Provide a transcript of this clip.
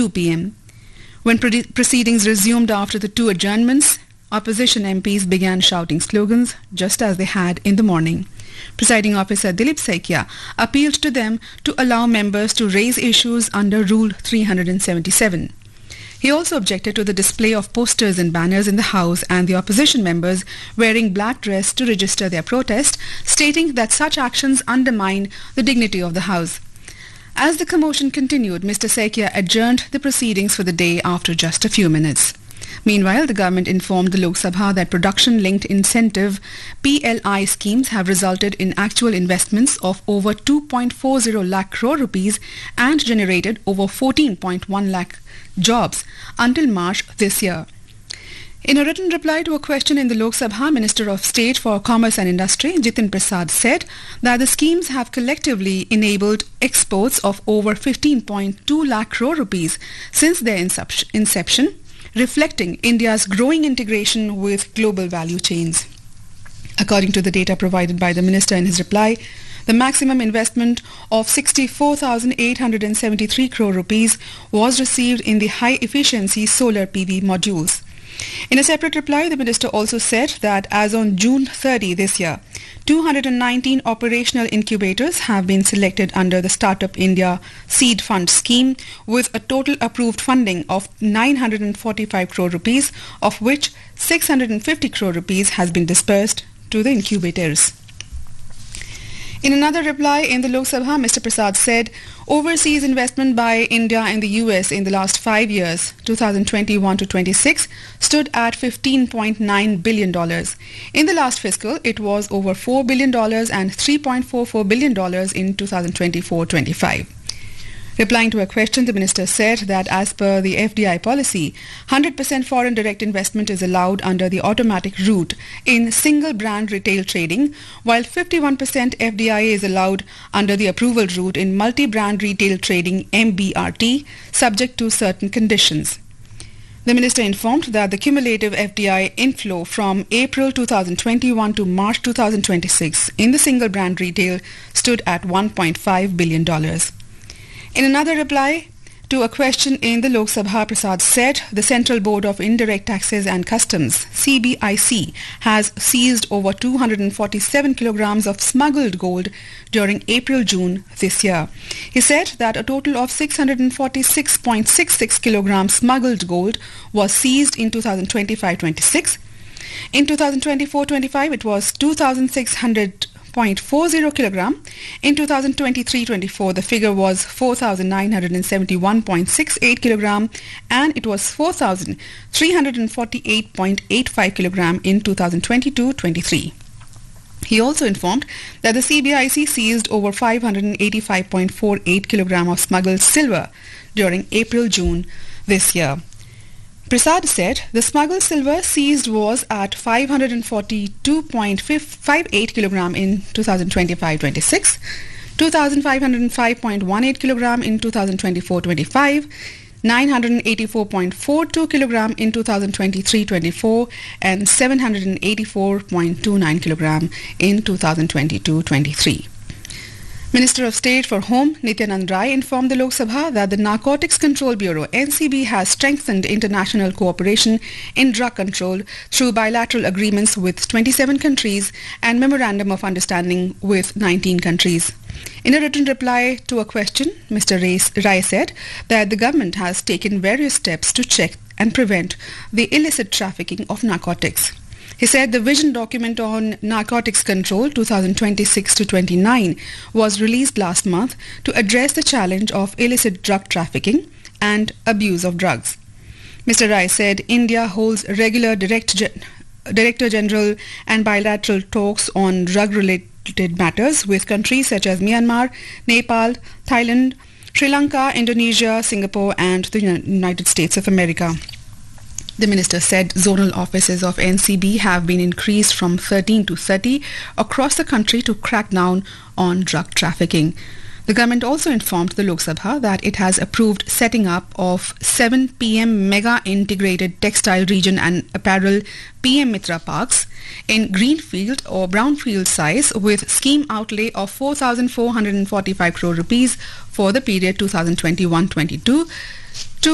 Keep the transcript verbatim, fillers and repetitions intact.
two p m. When pro- proceedings resumed after the two adjournments, opposition M Ps began shouting slogans just as they had in the morning. Presiding officer Dilip Saikia appealed to them to allow members to raise issues under Rule three seventy-seven. He also objected to the display of posters and banners in the House and the opposition members wearing black dress to register their protest, stating that such actions undermine the dignity of the House. As the commotion continued, Mister Saikia adjourned the proceedings for the day after just a few minutes. Meanwhile, the government informed the Lok Sabha that production-linked incentive P L I schemes have resulted in actual investments of over two point four zero lakh crore rupees and generated over fourteen point one lakh jobs until March this year. In a written reply to a question in the Lok Sabha, Minister of State for Commerce and Industry, Jitin Prasad, said that the schemes have collectively enabled exports of over fifteen point two lakh crore rupees since their inception, reflecting India's growing integration with global value chains. According to the data provided by the minister in his reply, the maximum investment of sixty-four thousand eight hundred seventy-three crore rupees was received in the high-efficiency solar P V modules. In a separate reply, the minister also said that as on June thirtieth this year, two hundred nineteen operational incubators have been selected under the Startup India Seed Fund scheme with a total approved funding of nine hundred forty-five crore rupees, of which six hundred fifty crore rupees has been disbursed to the incubators. In another reply in the Lok Sabha, Mister Prasad said overseas investment by India in the U S in the last five years, two thousand twenty-one to twenty-six, stood at fifteen point nine billion dollars. In the last fiscal, it was over four billion dollars and three point four four billion dollars in two thousand twenty-four twenty-five. Replying to a question, the minister said that as per the F D I policy, one hundred percent foreign direct investment is allowed under the automatic route in single brand retail trading, while fifty-one percent F D I is allowed under the approval route in multi-brand retail trading M B R T, subject to certain conditions. The minister informed that the cumulative F D I inflow from April two thousand twenty-one to March two thousand twenty-six in the single brand retail stood at one point five billion dollars. In another reply to a question in the Lok Sabha, Prasad said the Central Board of Indirect Taxes and Customs, C B I C, has seized over two hundred forty-seven kilograms of smuggled gold during April-June this year. He said that a total of six hundred forty-six point six six kilograms smuggled gold was seized in two thousand twenty-five twenty-six. In two thousand twenty-four twenty-five, it was two thousand six hundred point four zero kilogram. In two thousand twenty-three twenty-four, the figure was four thousand nine hundred seventy-one point six eight kilogram, and it was four thousand three hundred forty-eight point eight five kilogram in two thousand twenty-two twenty-three. He also informed that the C B I C seized over five hundred eighty-five point four eight kilogram of smuggled silver during April-June this year. Prasad said the smuggled silver seized was at five hundred forty-two point five eight kilogram in two thousand twenty-five twenty-six, two thousand five hundred five point one eight kilogram in two thousand twenty-four twenty-five, nine hundred eighty-four point four two kilogram in two thousand twenty-three twenty-four, and seven hundred eighty-four point two nine kilogram in two thousand twenty-two twenty-three. Minister of State for Home, Nityanand Rai, informed the Lok Sabha that the Narcotics Control Bureau, N C B, has strengthened international cooperation in drug control through bilateral agreements with twenty-seven countries and memorandum of understanding with nineteen countries. In a written reply to a question, Mister Rai said that the government has taken various steps to check and prevent the illicit trafficking of narcotics. He said the vision document on narcotics control twenty twenty-six to twenty-nine was released last month to address the challenge of illicit drug trafficking and abuse of drugs. Mister Rai said India holds regular direct gen- Director General and bilateral talks on drug-related matters with countries such as Myanmar, Nepal, Thailand, Sri Lanka, Indonesia, Singapore and the United States of America. The minister said zonal offices of N C B have been increased from thirteen to thirty across the country to crack down on drug trafficking. The government also informed the Lok Sabha that it has approved setting up of seven P M Mega Integrated Textile Region and Apparel P M Mitra Parks in greenfield or brownfield size with scheme outlay of four thousand four hundred forty-five crore rupees for the period two thousand twenty-one twenty-two